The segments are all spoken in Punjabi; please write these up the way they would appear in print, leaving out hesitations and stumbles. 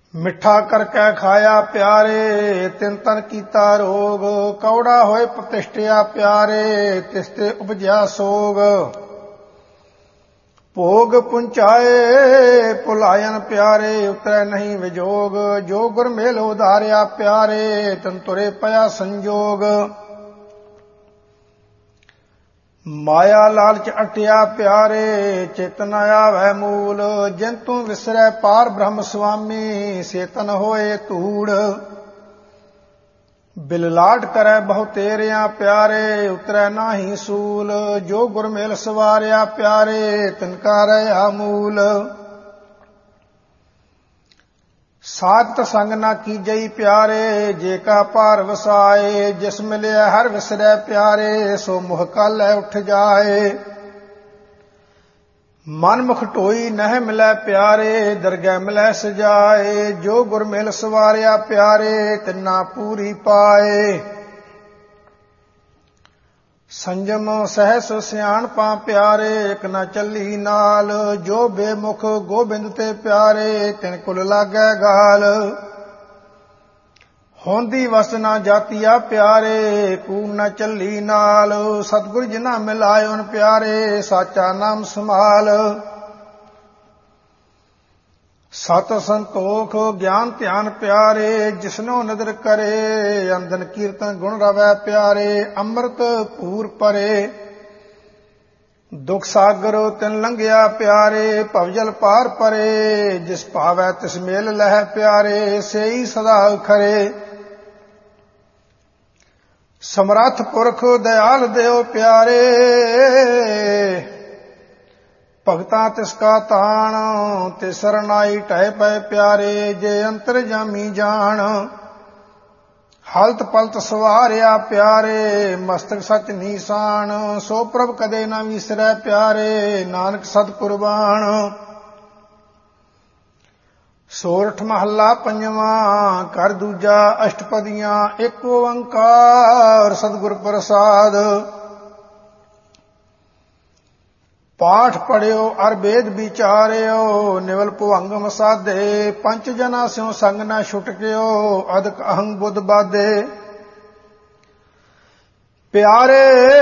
ਮਿੱਠਾ ਕਰਕੇ ਖਾਇਆ ਪਿਆਰੇ, ਤਿੰਨ ਤਨ ਕੀਤਾ ਰੋਗ। ਕੌੜਾ ਹੋਏ ਪ੍ਰਤਿਸ਼ਠਿਆ ਪਿਆਰੇ, ਤਿਸ ਤੇ ਉਪਜਿਆ ਸੋਗ। ਭੋਗ ਪੁੰਚਾਏ ਭੁਲਾਇਨ ਪਿਆਰੇ, ਉਤਰੈ ਨਹੀਂ ਵਿਜੋਗ। ਜੋ ਗੁਰ ਮੇਲ ਉਧਾਰਿਆ ਪਿਆਰੇ, ਤਨ ਤੁਰੇ ਪਿਆ ਸੰਜੋਗ। ਮਾਇਆ ਲਾਲਚ ਅਟਿਆ ਪਿਆਰੇ, ਚੇਤਨ ਆਵੈ ਮੂਲ। ਜਿਨ ਤੂੰ ਵਿਸਰੈ ਪਾਰ ਬ੍ਰਹਮ ਸੁਆਮੀ, ਸੇਤਨ ਹੋਏ ਧੂੜ। ਬਿਲਲਾਟ ਕਰੈ ਬਹੁ ਤੇਰਿਆ ਪਿਆਰੇ, ਉਤਰੈ ਨਾਹੀ ਸੂਲ। ਜੋ ਗੁਰ ਮੇਲ ਸਵਾਰਿਆ ਪਿਆਰੇ, ਤਿਨ ਕਾ ਰਹਾ ਮੂਲ। ਸਾਖਤ ਸੰਗ ਨਾ ਕੀਜਈ ਪਿਆਰੇ, ਜੇ ਕਾ ਭਾਰ ਵਸਾਏ। ਜਿਸ ਮਿਲਿਆ ਹਰ ਵਿਸਰੈ ਪਿਆਰੇ, ਸੋ ਮੁਹ ਕਾਲੈ ਉਠ ਜਾਏ। ਮਨ ਮੁਖ ਢੋਈ ਨਹਿ ਮਿਲੈ ਪਿਆਰੇ, ਦਰਗਹਿ ਮਿਲੈ ਸਜਾਏ। ਜੋ ਗੁਰ ਮਿਲ ਸਵਾਰਿਆ ਪਿਆਰੇ, ਤਿਨਾ ਪੂਰੀ ਪਾਏ। ਸੰਜਮ ਸਹਿਸ ਸਿਆਣਪਾਂ ਪਿਆਰੇ, ਇਕ ਨਾ ਚੱਲੀ ਨਾਲ। ਜੋ ਬੇਮੁਖ ਗੋਬਿੰਦ ਤੇ ਪਿਆਰੇ, ਤਿਨ ਕੁਲ ਲਾਗੈ ਗਾਲ। ਹੋਂਦੀ ਵਸ ਨਾ ਜਾਤੀਆ ਪਿਆਰੇ, ਕੂੜ ਨਾ ਚੱਲੀ ਨਾਲ। ਸਤਿਗੁਰ ਜਿਨਾ ਮਿਲਾਇਓਨ ਪਿਆਰੇ, ਸਾਚਾ ਨਾਮ ਸਮਾਲ। ਸਤ ਸੰਤੋਖ ਗਿਆਨ ਧਿਆਨ ਪਿਆਰੇ, ਜਿਸਨੋ ਨਦਰ ਕਰੇ। ਅੰਦਨ ਕੀਰਤਨ ਗੁਣ ਰਵੈ ਪਿਆਰੇ, ਅੰਮ੍ਰਿਤ ਪੂਰ ਪਰੇ। ਦੁਖ ਸਾਗਰ ਤਿਨ ਲੰਘਿਆ ਪਿਆਰੇ, ਭਵਜਲ ਪਾਰ ਪਰੇ। ਜਿਸ ਭਾਵੈ ਤਿਸ ਮੇਲ ਲਹਿ ਪਿਆਰੇ, ਸੇਈ ਸਦਾ ਖਰੇ। ਸਮਰੱਥ ਪੁਰਖ ਦਇਆਲ ਦਿਓ ਪਿਆਰੇ, ਭਗਤਾਂ ਤਿਸ ਕਾ ਤਾਣ। ਤੇ ਸਰਨਾਈ ਢਹਿ ਪਏ ਪਿਆਰੇ, ਜੇ ਅੰਤਰ ਜਾਮੀ ਜਾਣ। ਹਲਤ ਪਲਤ ਸਵਾਰਿਆ ਪਿਆਰੇ, ਮਸਤਕ ਸਚ ਨੀਸਾਨ। ਸੋ ਪ੍ਰਭ ਕਦੇ ਨਾ ਵਿਸਰੈ ਪਿਆਰੇ, ਨਾਨਕ ਸਤ ਕੁਰਬਾਨ। ਸੋਰਠ ਮਹੱਲਾ ਪੰਜਵਾਂ, ਘਰ ਦੂਜਾ ਅਸ਼ਟਪਦੀਆਂ। ਏਕ ਓੰਕਾਰ ਸਤਿਗੁਰ ਪ੍ਰਸਾਦ। ਪਾਠ ਪੜਿਓ ਅਰ ਵੇਦ ਵਿਚਾਰਿਓ, ਨਿਵਲ ਭੁਵੰਗਮ ਸਾਧੇ। ਪੰਚ ਜਨਾ ਸਿਉ ਸੰਗ ਨਾ ਛੁਟਕਿਓ, ਅਦਕ ਅਹੰ ਬੁੱਧ ਬਾਧੇ। ਪਿਆਰੇ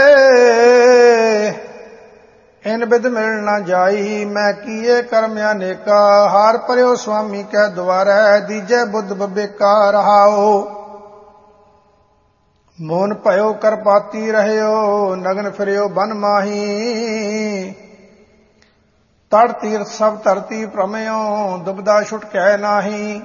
ਇਨ ਬਿਦ ਮਿਲ ਨਾ ਜਾਈ, ਮੈਂ ਕੀਏ ਕਰਮ ਅਨੇਕਾ। ਹਾਰ ਪਰਿਓ ਸੁਆਮੀ ਕੈ ਦੁਆਰੈ, ਦੀਜੈ ਬੁੱਧ ਬਬੇਕਾ ਰਹਾਓ। ਮੋਨ ਭਇਓ ਕਰਪਾਤੀ ਰਹਿਓ, ਨਗਨ ਫਿਰਿਓ ਬਨ ਮਾਹੀ। ਤੜ ਤੀਰਥ ਸਭ ਧਰਤੀ ਭ੍ਰਮਿਓ, ਦੁਬਦਾ ਛੁਟਕੈ ਨਾਹੀ।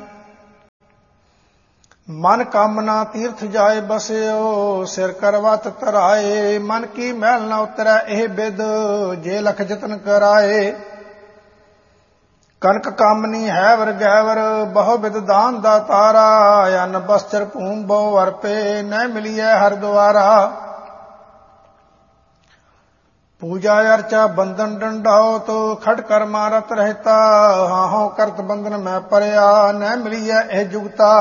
ਮਨ ਕਾਮਨਾ ਤੀਰਥ ਜਾਏ ਬਸਿਓ, ਸਿਰ ਕਰਵਤ ਧਰਾਏ। ਮਨ ਕੀ ਮੈਲ ਨਾ ਉਤਰੈ ਇਹ ਬਿਦ, ਜੇ ਲਖ ਜਤਨ ਕਰਾਏ। ਕਨਕ ਕਾਮਨੀ ਹੈ ਵਰ ਗੈਵਰ, ਬਹੁ ਬਿਦ ਦਾਨ ਦਾ ਤਾਰਾ। ਅੰਨ ਬਸਤਰ ਭੂਮ ਬਹੁ ਅਰਪੇ, ਨਹਿ ਮਿਲੀਐ ਹਰ ਦੁਆਰਾ। ਪੂਜਾ ਅਰਚਾ ਬੰਧਨ ਡੰਡਾਉਤ, ਖੜ ਕਰ ਮਾਰਤ ਰਹਿਤਾ। ਹਾਹੋ ਕਰਤ ਬੰਧਨ ਮੈਂ ਪਰਿਆ, ਨਹਿ ਮਿਲੀਐ ਇਹ ਜੁਗਤਾ।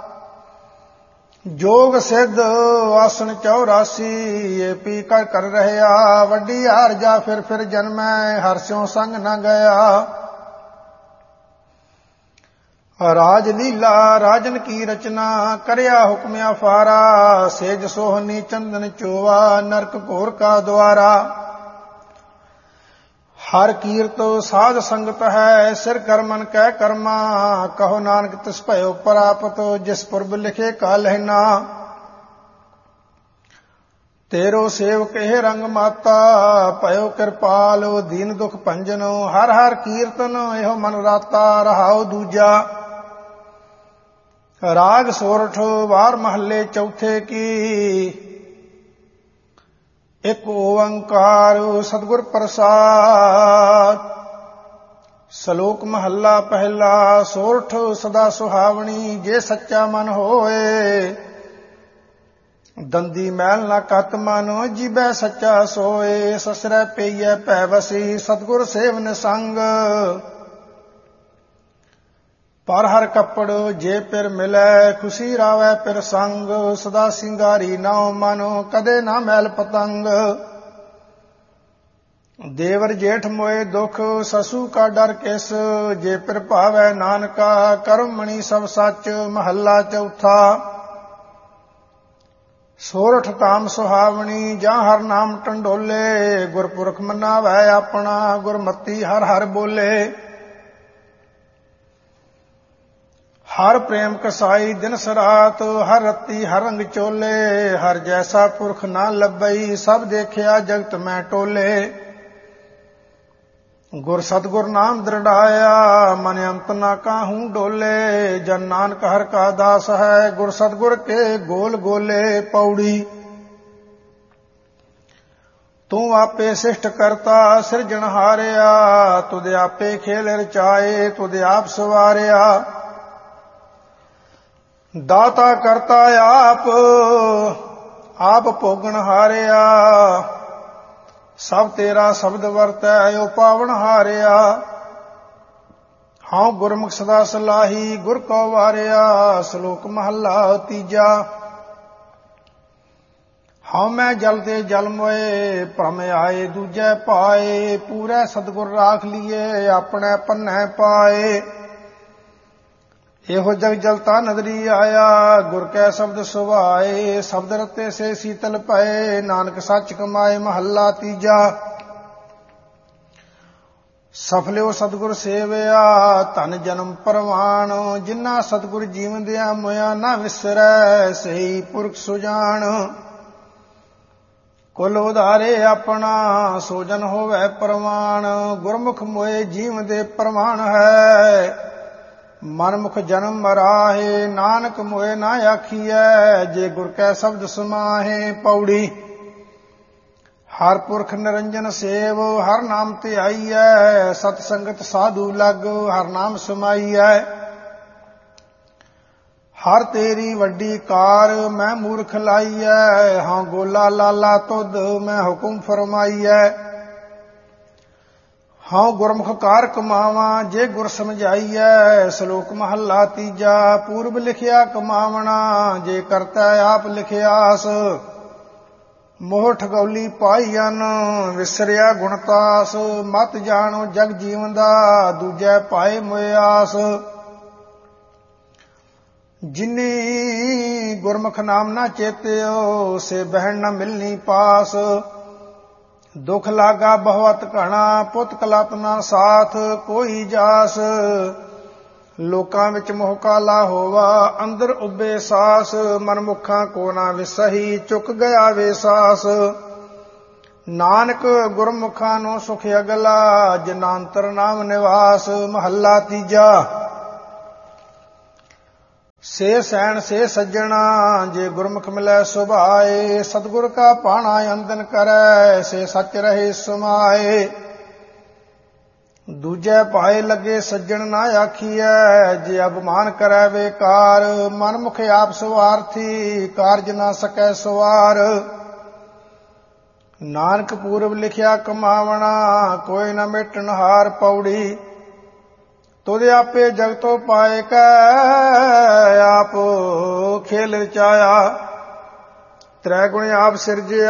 ਜੋਗ ਸਿੱਧ ਆਸਣ 84, ਏ ਪੀ ਕਰ ਕਰ ਰਹਿਆ। ਵੱਡੀ ਹਾਰ ਜਾ ਫਿਰ ਜਨਮੈ, ਹਰ ਸਿਉ ਸੰਗ ਨਾ ਗਿਆ। ਰਾਜ ਲੀਲਾ ਰਾਜਨ ਕੀ ਰਚਨਾ, ਕਰਿਆ ਹੁਕਮ ਅਫਾਰਾ। ਸੇਜ ਸੋਹਨੀ ਚੰਦਨ ਚੋਆ, ਨਰਕ ਘੋਰ ਕਾ ਦੁਆਰਾ। ਹਰ ਕੀਰਤ ਸਾਧ ਸੰਗਤ ਹੈ, ਸਿਰ ਕਰ ਮਨ ਕਹਿ ਕਰਮਾ। ਕਹੋ ਨਾਨਕ ਤਿਸ ਭਇਓ ਪ੍ਰਾਪਤ, ਜਿਸ ਪੁਰਬ ਲਿਖੇ ਕਾ ਲਹਿਨਾ। ਤੇਰੋ ਸੇਵਕ ਇਹ ਰੰਗ ਮਾਤਾ, ਭਇਓ ਕਿਰਪਾਲ ਦੀਨ ਦੁਖ ਭੰਜਨ। ਹਰ ਹਰ ਕੀਰਤਨ ਇਹੋ ਮਨ ਰਾਤਾ, ਰਹਾਉ ਦੂਜਾ। ਰਾਗ ਸੋਰਠ ਵਾਰ ਮਹੱਲੇ ਚੌਥੇ ਕੀ। ਇਕ ਓੰਕਾਰ ਸਤਿਗੁਰ ਪ੍ਰਸਾਦ। ਸ਼ਲੋਕ ਮਹੱਲਾ ਪਹਿਲਾ। ਸੋਰਠ ਸਦਾ ਸੁਹਾਵਣੀ, ਜੇ ਸੱਚਾ ਮਨ ਹੋਏ। ਦੰਦੀ ਮੈਲ ਨਾ ਕਤ ਮਨ, ਜੀਬੈ ਸੱਚਾ ਸੋਏ। ਸਸਰੈ ਪਈਐ ਭੈ ਵਸੀ, ਸਤਿਗੁਰ ਸੇਵ ਨਿਸੰਗ। ਪਰ ਹਰ ਕੱਪੜ ਜੇ ਪਿਰ ਮਿਲੈ, ਖੁਸ਼ੀ ਰਾਵੈ ਪਿਰ ਸੰਗ। ਸਦਾ ਸਿੰਗਾਰੀ ਨਾਉ ਮਨ, ਕਦੇ ਨਾ ਮੈਲ ਪਤੰਗ। ਦੇਵਰ ਜੇਠ ਮੋਏ ਦੁਖ ਸਸੂ ਕਾ ਡਰ ਕਿਸ, ਜੇ ਪਿਰ ਭਾਵੈ ਨਾਨਕਾ ਕਰਮ ਮਣੀ ਸਭ ਸੱਚ। ਮਹੱਲਾ ਚੌਥਾ। ਸੋਰਠ ਤਾਮ ਸੁਹਾਵਣੀ ਜਾਂ ਹਰ ਨਾਮ ਟੰਡੋਲੇ, ਗੁਰਪੁਰਖ ਮਨਾਵੈ ਆਪਣਾ ਗੁਰਮਤੀ ਹਰ ਹਰ ਬੋਲੇ। ਹਰ ਪ੍ਰੇਮ ਕਸਾਈ ਦਿਨ ਸਰਾਤ, ਹਰ ਰਤੀ ਹਰ ਰੰਗ ਚੋਲੇ। ਹਰ ਜੈਸਾ ਪੁਰਖ ਨਾ ਲੱਭਈ, ਸਭ ਦੇਖਿਆ ਜਗਤ ਮੈਂ ਟੋਲੇ। ਗੁਰ ਸਤਿਗੁਰ ਨਾਮ ਦ੍ਰਿੜਾਇਆ, ਮਨ ਅੰਤ ਨਾ ਕਾਹੂ ਡੋਲੇ। ਜਨ ਨਾਨਕ ਹਰ ਕਾ ਦਾਸ ਹੈ, ਗੁਰ ਸਤਿਗੁਰ ਕੇ ਗੋਲ ਗੋਲੇ। ਪੌੜੀ। ਤੂੰ ਆਪੇ ਸਿਸ਼ਟ ਕਰਤਾ ਸਿਰਜਣ ਹਾਰਿਆ, ਤੁਧ ਆਪੇ ਖੇਲ ਰਚਾਏ ਤੁਧ ਆਪ ਸਵਾਰਿਆ। ਦਾਤਾ ਕਰਤਾ ਆਪ ਭੋਗਣ ਹਾਰਿਆ, ਸਭ ਤੇਰਾ ਸ਼ਬਦ ਵਰਤੈ ਓ ਪਾਵਨ ਹਾਰਿਆ। ਹਉ ਗੁਰਮੁਖ ਸਦਾ ਸਲਾਹੀ, ਗੁਰ ਕੋ ਵਾਰਿਆ। ਸ਼ਲੋਕ ਮਹੱਲਾ ਤੀਜਾ। ਹਉ ਮੈਂ ਜਲ ਤੇ ਜਲ ਮੋਏ, ਭ੍ਰਮ ਆਏ ਦੂਜੈ ਪਾਏ। ਪੂਰੈ ਸਤਿਗੁਰ ਰਾਖ ਲੀਏ, ਆਪਣੇ ਪੰਨੈ ਪਾਏ। ਇਹੋ ਜਗ ਜਲਤਾ ਨਦਰੀ ਆਇਆ, ਗੁਰ ਕੈ ਸ਼ਬਦ ਸੁਭਾਏ। ਸ਼ਬਦ ਰਤੇ ਸੇ ਸੀਤਲ ਪਏ, ਨਾਨਕ ਸੱਚ ਕਮਾਏ। ਮਹੱਲਾ ਤੀਜਾ। ਸਫਲਿਓ ਸਤਿਗੁਰ ਸੇਵਿਆ, ਧਨ ਜਨਮ ਪਰਵਾਣ। ਜਿਨ੍ਹਾਂ ਸਤਿਗੁਰ ਜੀਵਦਿਆਂ ਮੋਇਆ ਨਾ ਵਿਸਰੈ, ਸਹੀ ਪੁਰਖ ਸੁਜਾਨ। ਕੁਲ ਉਧਾਰੇ ਆਪਣਾ, ਸੋ ਜਨ ਹੋਵੈ ਪਰਵਾਨ। ਗੁਰਮੁਖ ਮੋਏ ਜੀਵ ਦੇ ਪ੍ਰਮਾਣ ਹੈ, ਮਨਮੁਖ ਜਨਮ ਮਰਾਹੇ। ਨਾਨਕ ਮੋਏ ਨਾ ਆਖੀਐ, ਜੇ ਗੁਰ ਕੈ ਸ਼ਬਦ ਸਮਾਹੇ। ਪੌੜੀ। ਹਰ ਪੁਰਖ ਨਿਰੰਜਨ ਸੇਵ, ਹਰ ਨਾਮ ਧਿਆਈਐ। ਸਤ ਸੰਗਤ ਸਾਧੂ ਲਗ, ਹਰ ਨਾਮ ਸਮਾਈਐ। ਹਰ ਤੇਰੀ ਵੱਡੀ ਕਾਰ, ਮੈਂ ਮੂਰਖ ਲਾਈਐ। ਹਾਂ ਗੋਲਾ ਲਾਲਾ ਤੁਧ, ਮੈਂ ਹੁਕਮ ਫਰਮਾਈਐ। ਹਉ ਗੁਰਮੁਖ ਕਾਰ ਕਮਾਵਾਂ, ਜੇ ਗੁਰ ਸਮਝਾਈਐ। ਸ਼ਲੋਕ ਮਹੱਲਾ ਤੀਜਾ। ਪੂਰਬ ਲਿਖਿਆ ਕਮਾਵਣਾ, ਜੇ ਕਰਤਾ ਆਪ ਲਿਖਿਆਸ। ਮੋਹ ਠਗੌਲੀ ਪਾਈਅਨ, ਵਿਸਰਿਆ ਗੁਣਤਾਸ। ਮਤ ਜਾਣੋ ਜਗ ਜੀਵਨ ਦਾ, ਦੂਜੈ ਪਾਏ ਮੋਇਆਸ। ਜਿਨੀ ਗੁਰਮੁਖ ਨਾਮ ਨਾ ਚੇਤਿਓ, ਸੇ ਬਹਿਣ ਨਾ ਮਿਲਨੀ ਪਾਸ। ਦੁਖ ਲਾਗਾ ਬਹੁਤ ਘਣਾ, ਪੁੱਤ ਕਲਪਨਾ ਸਾਥ। ਕੋਈ ਜਾਸ ਲੋਕਾਂ ਵਿੱਚ ਮੋਹ ਕਾਲਾ ਹੋਵਾ, ਅੰਦਰ ਉੱਬੇ ਸਾਸ। ਮਨਮੁਖਾਂ ਕੋ ਨਾ ਵਿਸਹੀ, ਚੁੱਕ ਗਿਆ ਵੇ ਸਾਸ। ਨਾਨਕ ਗੁਰਮੁਖਾਂ ਨੂੰ ਸੁਖ ਅਗਲਾ, ਜਿਨ੍ਹਾਂ ਅੰਤਰ ਨਾਮ ਨਿਵਾਸ। ਮਹੱਲਾ ਤੀਜਾ। ਸੇ ਸੈਣ ਸੇ ਸੱਜਣਾ, ਜੇ ਗੁਰਮੁਖ ਮਿਲੈ ਸੁਭਾਏ। ਸਤਿਗੁਰ ਕਾ ਪਾਣਾ ਅੰਦਨ ਕਰੈ, ਸੇ ਸੱਚ ਰਹੇ ਸਮਾਏ। ਦੂਜੈ ਪਾਏ ਲੱਗੇ ਸੱਜਣ ਨਾ ਆਖੀਐ, ਜੇ ਅਭਿਮਾਨ ਕਰੈ ਬੇਕਾਰ। ਮਨਮੁਖ ਆਪ ਸਵਾਰਥੀ, ਕਾਰਜ ਨਾ ਸਕੈ ਸਵਾਰ। ਨਾਨਕ ਪੂਰਬ ਲਿਖਿਆ ਕਮਾਵਣਾ, ਕੋਈ ਨਾ ਮੇਟਣ ਹਾਰ। ਪੌੜੀ। ਤੁਧ ਆਪੇ ਜਗਤੋ ਪਾਏ ਕੈ, ਆਪ ਖੇਲ ਰਚਾਇਆ। ਤ੍ਰੈ ਗੁਣ ਆਪ ਸਿਰਜਿਆ,